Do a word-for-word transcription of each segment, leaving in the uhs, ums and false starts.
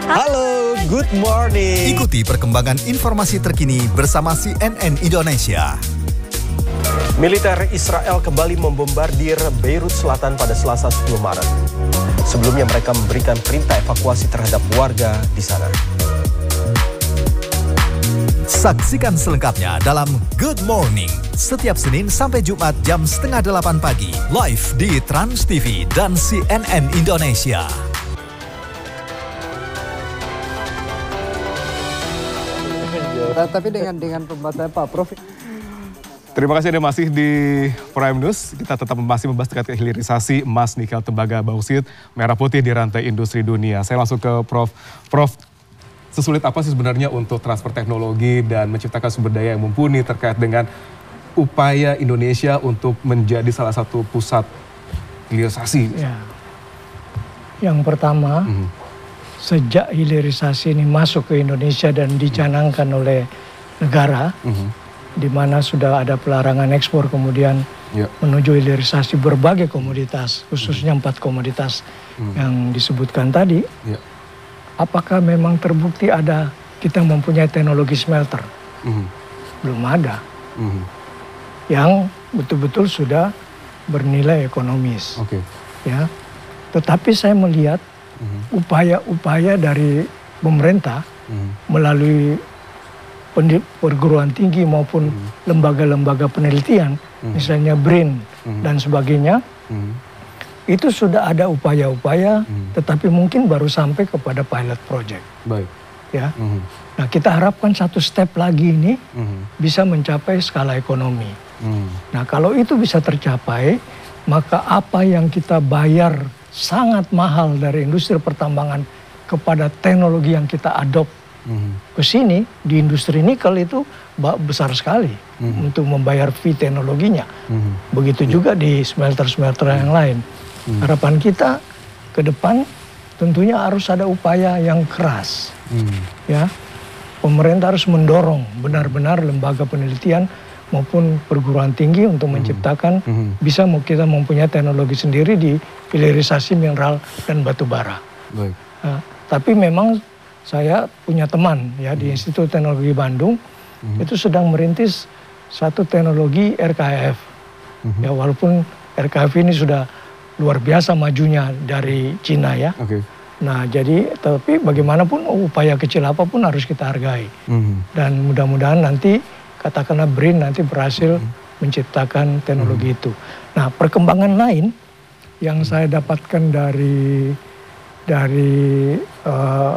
Halo, good morning. Ikuti perkembangan informasi terkini bersama C N N Indonesia. Militer Israel kembali membombardir Beirut Selatan pada Selasa sepuluh Maret. Sebelumnya mereka memberikan perintah evakuasi terhadap warga di sana. Saksikan selengkapnya dalam Good Morning setiap Senin sampai Jumat jam setengah delapan pagi live di Trans T V dan C N N Indonesia. Tapi dengan dengan pembahasan Pak Prof. Terima kasih Anda masih di Prime News. Kita tetap masih membahas terkait hilirisasi emas, nikel, tembaga, bauksit, merah putih di rantai industri dunia. Saya langsung ke Prof. Prof, sesulit apa sih sebenarnya untuk transfer teknologi dan menciptakan sumber daya yang mumpuni terkait dengan upaya Indonesia untuk menjadi salah satu pusat hilirisasi? Ya. Yang pertama, mm-hmm. sejak hilirisasi ini masuk ke Indonesia dan dicanangkan oleh negara, mm-hmm. di mana sudah ada pelarangan ekspor kemudian yeah. menuju hilirisasi berbagai komoditas, khususnya mm-hmm. empat komoditas mm-hmm. yang disebutkan tadi. Yeah. Apakah memang terbukti ada kita mempunyai teknologi smelter? Mm-hmm. Belum ada. Mm-hmm. Yang betul-betul sudah bernilai ekonomis. Okay. Ya. Tetapi saya melihat mm-hmm. upaya-upaya dari pemerintah mm-hmm. melalui perguruan tinggi maupun mm-hmm. lembaga-lembaga penelitian, mm-hmm. misalnya B R I N mm-hmm. dan sebagainya, mm-hmm. itu sudah ada upaya-upaya, hmm. tetapi mungkin baru sampai kepada pilot project. Baik. Ya. Hmm. Nah, kita harapkan satu step lagi ini hmm. bisa mencapai skala ekonomi. Hmm. Nah, kalau itu bisa tercapai, maka apa yang kita bayar sangat mahal dari industri pertambangan kepada teknologi yang kita adopt hmm. ke sini di industri nikel itu besar sekali hmm. untuk membayar fee teknologinya. Hmm. Begitu yeah. juga di smelter-smelter hmm. yang lain. Hmm. Harapan kita ke depan tentunya harus ada upaya yang keras, hmm. ya. Pemerintah harus mendorong benar-benar lembaga penelitian maupun perguruan tinggi untuk hmm. menciptakan hmm. bisa kita mempunyai teknologi sendiri di hilirisasi mineral dan batu bara. Baik. Nah, tapi memang saya punya teman ya hmm. di Institut Teknologi Bandung hmm. itu sedang merintis satu teknologi R K F. Hmm. Ya walaupun R K F ini sudah luar biasa majunya dari Cina ya. Okay. Nah jadi tapi bagaimanapun upaya kecil apapun harus kita hargai. Mm-hmm. Dan mudah-mudahan nanti katakanlah B R I N nanti berhasil mm-hmm. menciptakan teknologi mm-hmm. itu. Nah perkembangan lain yang mm-hmm. saya dapatkan dari dari uh,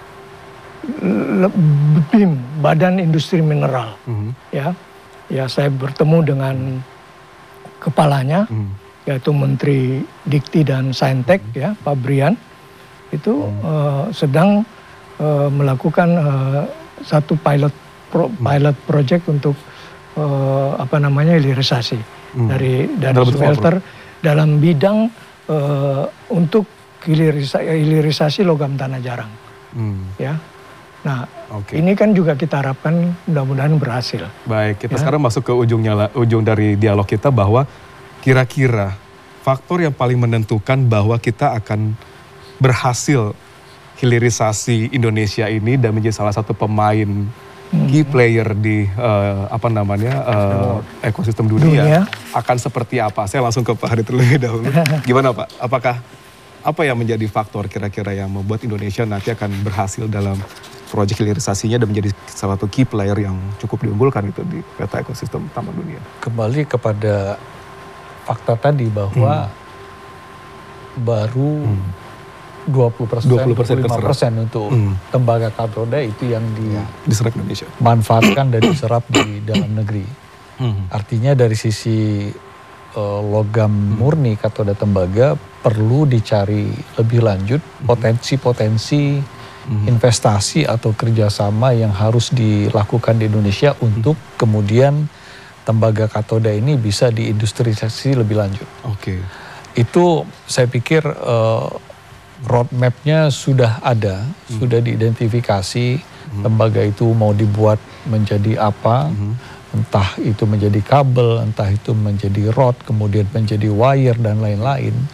B I M, Badan Industri Mineral, mm-hmm. ya, ya saya bertemu dengan kepalanya. Mm-hmm. yaitu Menteri Dikti dan Saintek ya Pak Brian itu hmm. uh, sedang uh, melakukan uh, satu pilot pro, hmm. pilot project untuk uh, apa namanya hilirisasi hmm. dari dari dalam smelter dalam bidang uh, untuk hilirisasi, hilirisasi logam tanah jarang hmm. ya. Nah, okay. ini kan juga kita harapkan mudah-mudahan berhasil. Baik, kita ya. sekarang masuk ke ujungnya ujung dari dialog kita bahwa kira-kira faktor yang paling menentukan bahwa kita akan berhasil hilirisasi Indonesia ini dan menjadi salah satu pemain hmm. key player di uh, apa namanya uh, ekosistem dunia, dunia akan seperti apa? Saya langsung ke Pak Hadi terlebih dahulu. Gimana Pak? Apakah apa yang menjadi faktor kira-kira yang membuat Indonesia nanti akan berhasil dalam proyek hilirisasinya dan menjadi salah satu key player yang cukup diunggulkan itu di peta ekosistem tambang dunia? Kembali kepada fakta tadi bahwa hmm. baru hmm. dua puluh persen, dua puluh persen, dua puluh lima persen untuk hmm. tembaga katoda itu yang di, ya. diserap Indonesia, manfaatkan dan diserap di dalam negeri. Hmm. Artinya dari sisi uh, logam hmm. murni katoda tembaga perlu dicari lebih lanjut hmm. potensi-potensi hmm. investasi atau kerjasama yang harus dilakukan di Indonesia hmm. untuk kemudian tembaga katoda ini bisa diindustrialisasi lebih lanjut. Oke. Okay. Itu saya pikir uh, roadmap-nya sudah ada, hmm. sudah diidentifikasi hmm. tembaga itu mau dibuat menjadi apa, hmm. entah itu menjadi kabel, entah itu menjadi rod, kemudian menjadi wire dan lain-lain.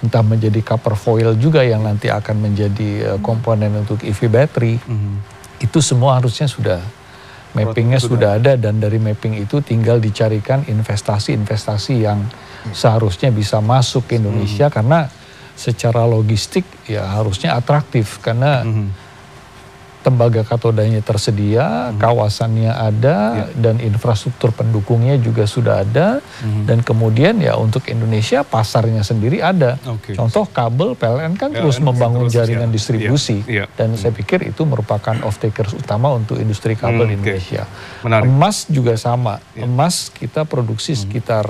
entah menjadi copper foil juga yang nanti akan menjadi uh, komponen untuk E V battery. Mm-hmm. Itu semua harusnya sudah mappingnya sudah ada, dan dari mapping itu tinggal dicarikan investasi-investasi yang seharusnya bisa masuk ke Indonesia, mm-hmm. karena secara logistik ya harusnya atraktif karena mm-hmm. tembaga katodanya tersedia, mm-hmm. kawasannya ada, yeah. dan infrastruktur pendukungnya juga sudah ada, mm-hmm. dan kemudian ya untuk Indonesia pasarnya sendiri ada. Okay. Contoh kabel P L N kan P L N terus membangun terus, jaringan ya. distribusi, yeah. Yeah. dan mm-hmm. saya pikir itu merupakan off-takers utama untuk industri kabel mm-hmm. Indonesia. Okay. Emas juga sama, yeah. emas kita produksi mm-hmm. sekitar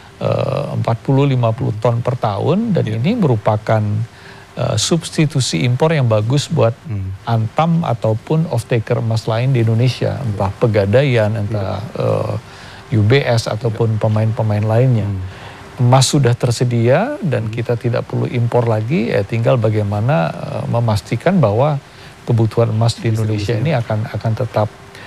uh, empat puluh sampai lima puluh ton per tahun, dan yeah. ini merupakan Uh, substitusi impor yang bagus buat hmm. Antam ataupun off-taker emas lain di Indonesia, entah Pegadaian, entah uh, U B S ataupun pemain-pemain lainnya. Hmm. Emas sudah tersedia dan hmm. kita tidak perlu impor lagi, ya tinggal bagaimana uh, memastikan bahwa kebutuhan emas di Indonesia ini akan akan tetap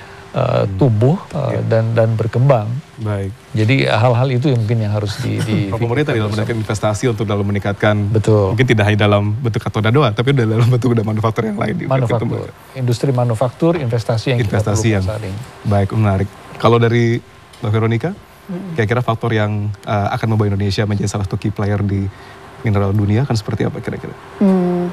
uh, tumbuh uh, yeah. dan dan berkembang. Baik. Jadi hal-hal itu yang mungkin yang harus di, di pemerintah dalam meningkatkan investasi untuk dalam meningkatkan, betul. Mungkin tidak hanya dalam bentuk katoda doang, tapi dalam bentuk manufaktur yang lain. Manufaktur, industri manufaktur, investasi yang investasi kita yang baik, menarik. Kalau dari Mbak Veronica, hmm. kira-kira faktor yang uh, akan membawa Indonesia menjadi salah satu key player di mineral dunia kan seperti apa kira-kira? Hmm.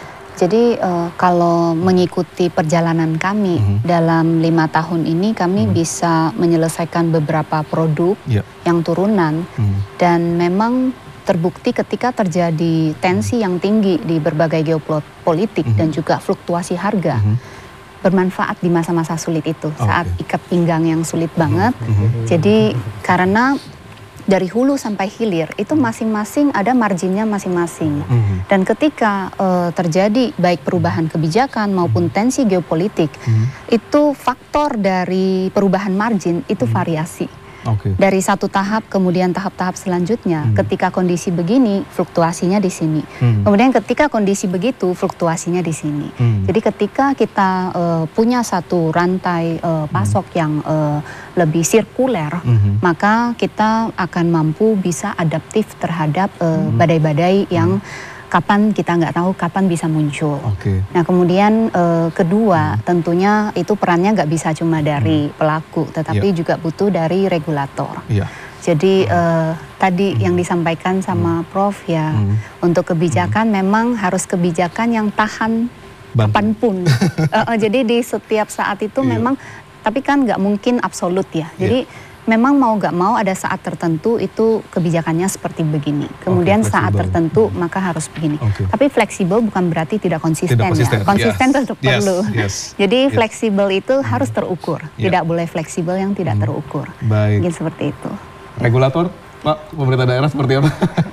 Jadi uh, kalau mengikuti perjalanan kami mm-hmm. dalam lima tahun ini, kami mm-hmm. bisa menyelesaikan beberapa produk yeah. yang turunan, mm-hmm. dan memang terbukti ketika terjadi tensi yang tinggi di berbagai geopolitik mm-hmm. dan juga fluktuasi harga, mm-hmm. bermanfaat di masa-masa sulit itu, okay. saat ikat pinggang yang sulit mm-hmm. banget. Mm-hmm. Jadi karena dari hulu sampai hilir itu masing-masing ada marginnya masing-masing. Mm-hmm. Dan ketika uh, terjadi baik perubahan kebijakan maupun tensi geopolitik, mm-hmm. itu faktor dari perubahan margin itu mm-hmm. variasi. Okay. Dari satu tahap kemudian tahap-tahap selanjutnya, hmm. ketika kondisi begini fluktuasinya di sini, hmm. kemudian ketika kondisi begitu fluktuasinya di sini. Hmm. Jadi ketika kita uh, punya satu rantai uh, pasok hmm. yang uh, lebih sirkuler, hmm. maka kita akan mampu bisa adaptif terhadap uh, hmm. badai-badai yang hmm. kapan kita nggak tahu kapan bisa muncul. Okay. Nah kemudian e, kedua hmm. tentunya itu perannya nggak bisa cuma dari hmm. pelaku, tetapi yeah. juga butuh dari regulator. Yeah. Jadi hmm. e, tadi hmm. yang disampaikan sama hmm. Prof ya, hmm. untuk kebijakan hmm. memang harus kebijakan yang tahan Bantu. kapanpun. e, e, jadi di setiap saat itu yeah. memang, tapi kan nggak mungkin absolut ya. Jadi yeah. memang mau gak mau ada saat tertentu itu kebijakannya seperti begini. Kemudian okay, saat tertentu hmm. maka harus begini. Okay. Tapi fleksibel bukan berarti tidak konsisten, tidak konsisten. ya. Konsisten yes. tetap yes. perlu. Yes. Jadi yes. fleksibel itu hmm. harus terukur. Yeah. Tidak boleh fleksibel yang tidak hmm. terukur. Baik. Mungkin seperti itu. Regulator, Pak, pemerintah daerah seperti apa?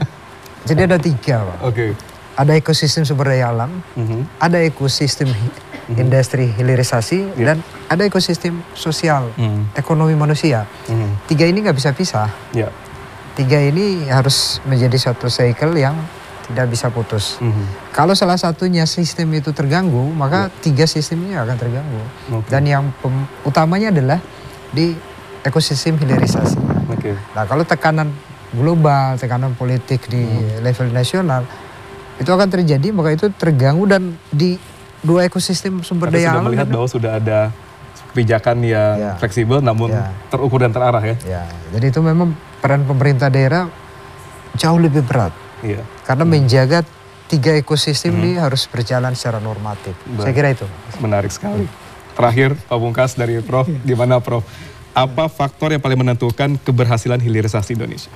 Jadi ada tiga, Pak. Oke. Okay. Ada ekosistem sumber daya alam, mm-hmm. ada ekosistem mm-hmm. industri hilirisasi, yeah. dan ada ekosistem sosial, mm-hmm. ekonomi manusia. Mm-hmm. Tiga ini nggak bisa pisah. Yeah. Tiga ini harus menjadi satu cycle yang tidak bisa putus. Mm-hmm. Kalau salah satunya sistem itu terganggu, maka yeah. tiga sistemnya akan terganggu. Okay. Dan yang pem- utamanya adalah di ekosistem hilirisasi. Okay. Nah kalau tekanan global, tekanan politik di mm-hmm. level nasional, itu akan terjadi, maka itu terganggu, dan di dua ekosistem sumber daya alam. Sudah melihat bahwa sudah ada kebijakan yang ya. fleksibel namun ya. terukur dan terarah ya. ya. Jadi itu memang peran pemerintah daerah jauh lebih berat. Ya. Karena hmm. menjaga tiga ekosistem hmm. ini harus berjalan secara normatif. Baik. Saya kira itu. Menarik sekali. Terakhir Pak Bungkas dari Prof, gimana Prof? Apa faktor yang paling menentukan keberhasilan hilirisasi Indonesia?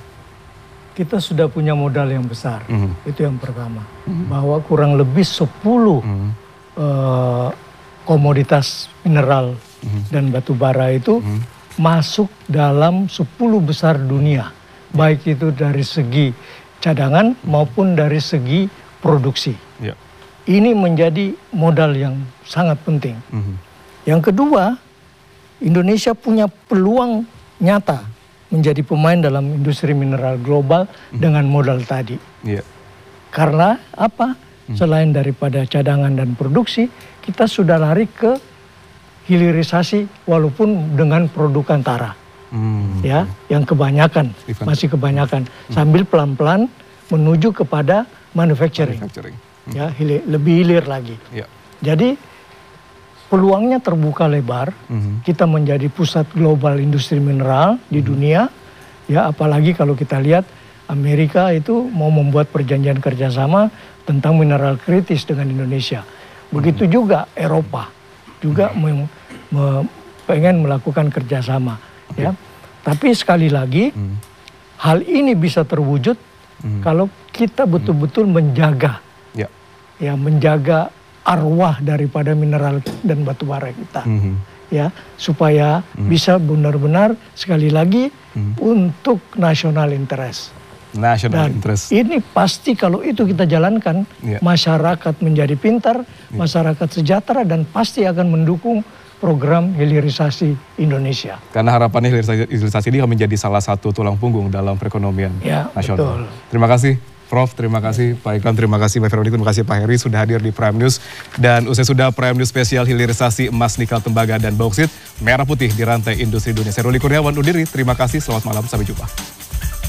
Kita sudah punya modal yang besar, mm-hmm. itu yang pertama. Mm-hmm. Bahwa kurang lebih sepuluh mm-hmm. uh, komoditas mineral mm-hmm. dan batu bara itu mm-hmm. masuk dalam sepuluh besar dunia. Baik itu dari segi cadangan mm-hmm. maupun dari segi produksi. Yeah. Ini menjadi modal yang sangat penting. Mm-hmm. Yang kedua, Indonesia punya peluang nyata menjadi pemain dalam industri mineral global hmm. dengan modal tadi. Yeah. Karena apa? Hmm. Selain daripada cadangan dan produksi, kita sudah lari ke hilirisasi walaupun dengan produk antara. Hmm. Ya, yang kebanyakan, Even. masih kebanyakan. Hmm. Sambil pelan-pelan menuju kepada manufacturing, manufacturing. Hmm. ya hilir, lebih hilir lagi. Ya. Jadi peluangnya terbuka lebar, hmm. kita menjadi pusat global industri mineral di hmm. dunia, ya apalagi kalau kita lihat Amerika itu mau membuat perjanjian kerjasama tentang mineral kritis dengan Indonesia. Begitu hmm. juga Eropa juga hmm. me, me, pengen melakukan kerjasama, okay. ya. Tapi sekali lagi hmm. hal ini bisa terwujud hmm. kalau kita betul-betul menjaga, ya. ya menjaga arwah daripada mineral dan batu bara kita, hmm. ya supaya hmm. bisa benar-benar sekali lagi hmm. untuk national interest. National Dan interest. Ini pasti kalau itu kita jalankan, ya. masyarakat menjadi pintar, ya. masyarakat sejahtera dan pasti akan mendukung program hilirisasi Indonesia. Karena harapannya hilirisasi, hilirisasi ini akan menjadi salah satu tulang punggung dalam perekonomian ya, nasional. Betul. Terima kasih Prof, terima kasih Pak Ikram, terima kasih Mbak Veronica, terima kasih Pak Heri sudah hadir di Prime News. Dan usai sudah Prime News spesial hilirisasi emas, nikel, tembaga, dan bauksit, merah putih di rantai industri dunia. Saya Ruli Kurniawan undur diri, terima kasih, selamat malam, sampai jumpa.